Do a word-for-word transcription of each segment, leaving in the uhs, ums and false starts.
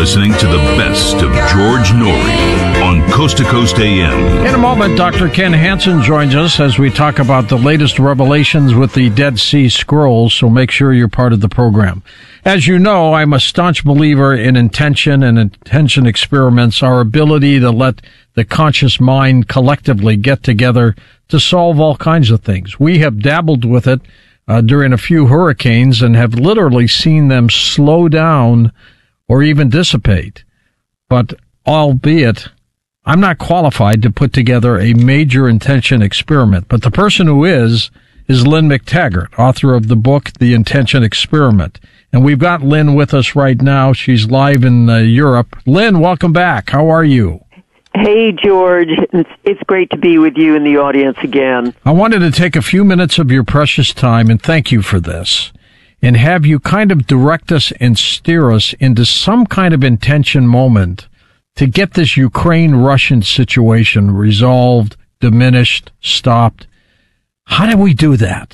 listening to the best of George Noory on Coast to Coast A M. In a moment, Doctor Ken Hansen joins us as we talk about the latest revelations with the Dead Sea Scrolls, so make sure you're part of the program. As you know, I'm a staunch believer in intention and intention experiments, our ability to let the conscious mind collectively get together to solve all kinds of things. We have dabbled with it uh, during a few hurricanes and have literally seen them slow down or even dissipate. But albeit, I'm not qualified to put together a major intention experiment, but the person who is, is Lynn McTaggart, author of the book, The Intention Experiment. And we've got Lynn with us right now. She's live in uh, Europe. Lynn, welcome back. How are you? Hey, George. It's, it's great to be with you in the audience again. I wanted to take a few minutes of your precious time, and thank you for this, and have you kind of direct us and steer us into some kind of intention moment to get this Ukraine-Russian situation resolved, diminished, stopped. How do we do that?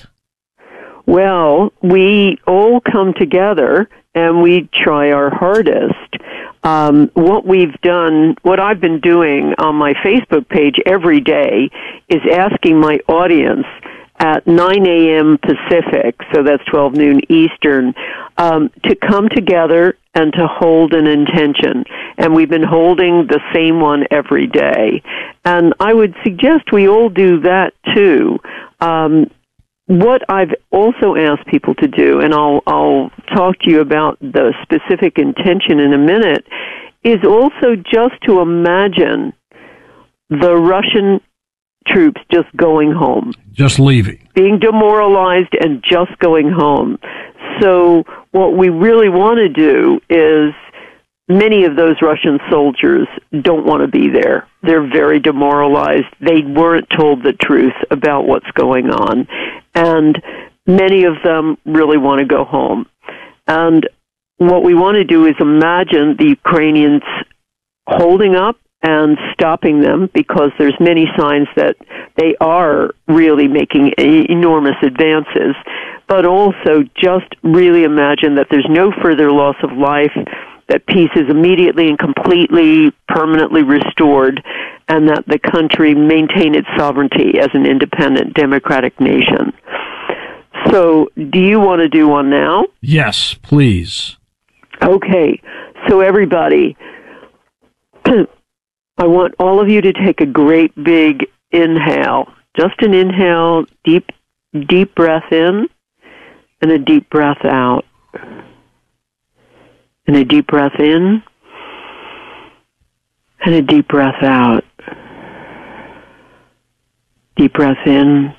Well, we all come together and we try our hardest. Um, what we've done, what I've been doing on my Facebook page every day is asking my audience at nine a.m. Pacific, so that's twelve noon Eastern, um, to come together and to hold an intention. And we've been holding the same one every day. And I would suggest we all do that too. Um, what I've also asked people to do, and I'll, I'll talk to you about the specific intention in a minute, is also just to imagine the Russian troops just going home. Just leaving. Being demoralized and just going home. So what we really want to do is, many of those Russian soldiers don't want to be there. They're very demoralized. They weren't told the truth about what's going on. And many of them really want to go home. And what we want to do is imagine the Ukrainians holding up and stopping them, because there's many signs that they are really making enormous advances, but also just really imagine that there's no further loss of life, that peace is immediately and completely, permanently restored, and that the country maintain its sovereignty as an independent democratic nation. So, do you want to do one now? Yes, please. Okay, so everybody, I want all of you to take a great big inhale. Just an inhale, deep, deep breath in, and a deep breath out. And a deep breath in, and a deep breath out. Deep breath in.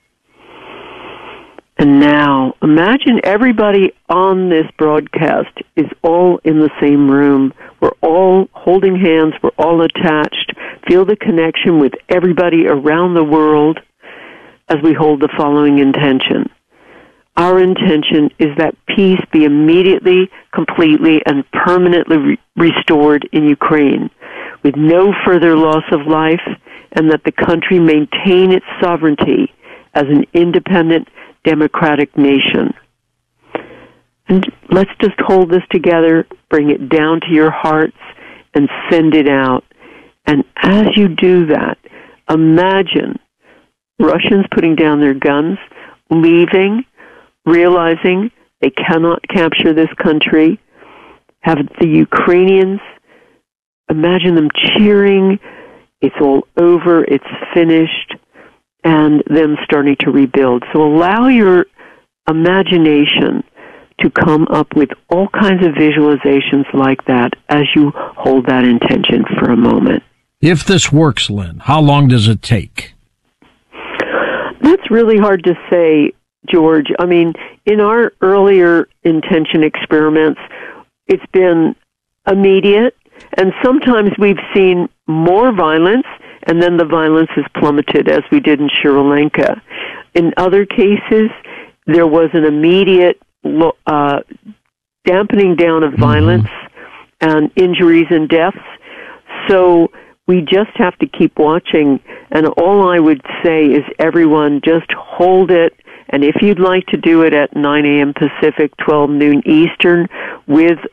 And now, imagine everybody on this broadcast is all in the same room. We're all holding hands. We're all attached. Feel the connection with everybody around the world as we hold the following intention. Our intention is that peace be immediately, completely, and permanently re- restored in Ukraine, with no further loss of life, and that the country maintain its sovereignty as an independent, democratic nation. And let's just hold this together, bring it down to your hearts, and send it out. And as you do that, imagine Russians putting down their guns, leaving, realizing they cannot capture this country, have the Ukrainians, imagine them cheering, it's all over, it's finished, and them starting to rebuild. So allow your imagination to come up with all kinds of visualizations like that as you hold that intention for a moment. If this works, Lynn, how long does it take? That's really hard to say, George. I mean, in our earlier intention experiments, it's been immediate, and sometimes we've seen more violence, and then the violence has plummeted, as we did in Sri Lanka. In other cases, there was an immediate uh, dampening down of violence mm-hmm. and injuries and deaths. So we just have to keep watching, and all I would say is, everyone, just hold it. And if you'd like to do it at nine a.m. Pacific, twelve noon Eastern, with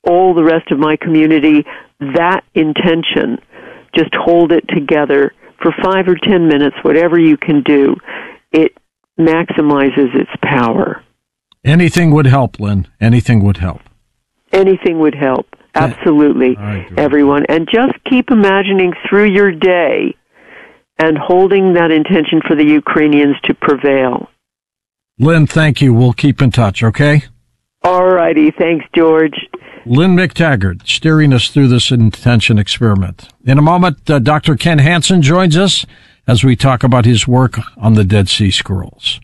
all the rest of my community that intention. Just hold it together for five or ten minutes, whatever you can do. It maximizes its power. Anything would help, Lynn. Anything would help. Anything would help. Absolutely, right, everyone. And just keep imagining through your day and holding that intention for the Ukrainians to prevail. Lynn, thank you. We'll keep in touch, okay? All righty. Thanks, George. Lynn McTaggart steering us through this intention experiment. In a moment, uh, Doctor Ken Hansen joins us as we talk about his work on the Dead Sea Scrolls.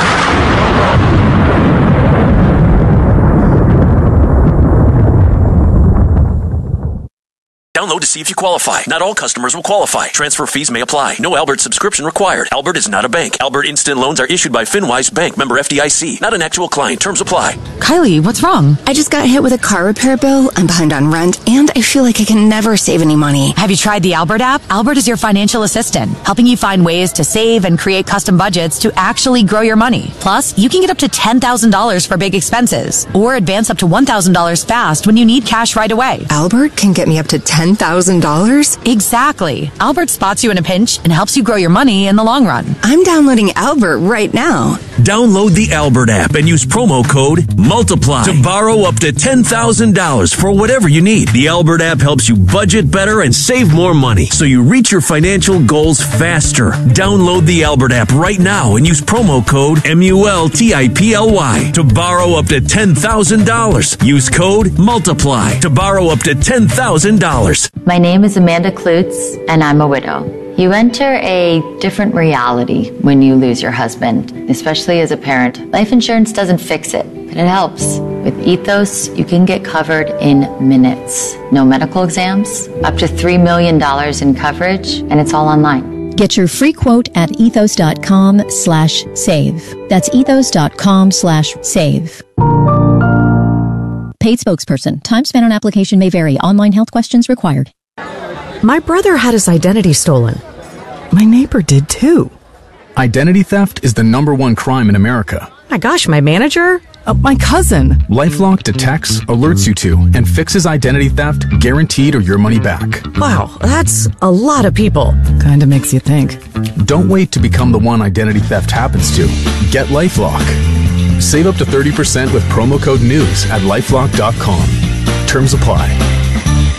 Download to see if you qualify. Not all customers will qualify. Transfer fees may apply. No Albert subscription required. Albert is not a bank. Albert Instant Loans are issued by FinWise Bank, member F D I C. Not an actual client. Terms apply. Kylie, what's wrong? I just got hit with a car repair bill. I'm behind on rent, and I feel like I can never save any money. Have you tried the Albert app? Albert is your financial assistant, helping you find ways to save and create custom budgets to actually grow your money. Plus, you can get up to ten thousand dollars for big expenses, or advance up to one thousand dollars fast when you need cash right away. Albert can get me up to ten thousand dollars? Exactly. Albert spots you in a pinch and helps you grow your money in the long run. I'm downloading Albert right now. Download the Albert app and use promo code MULTIPLY to borrow up to ten thousand dollars for whatever you need. The Albert app helps you budget better and save more money so you reach your financial goals faster. Download the Albert app right now and use promo code M U L T I P L Y to borrow up to ten thousand dollars. Use code MULTIPLY to borrow up to ten thousand dollars. My name is Amanda Klutz, and I'm a widow. You enter a different reality when you lose your husband, especially as a parent. Life insurance doesn't fix it, but it helps. With Ethos, you can get covered in minutes. No medical exams, up to three million dollars in coverage, and it's all online. Get your free quote at ethos.com slash save. That's ethos.com slash save. Paid spokesperson. Time spent on application may vary. Online health questions required. My brother had his identity stolen. My neighbor did too. Identity theft is the number one crime in America. My gosh, my manager? Uh, my cousin. LifeLock detects, alerts you to, and fixes identity theft guaranteed or your money back. Wow, that's a lot of people. Kinda makes you think. Don't wait to become the one identity theft happens to. Get LifeLock. Save up to thirty percent with promo code NEWS at lifelock dot com. Terms apply.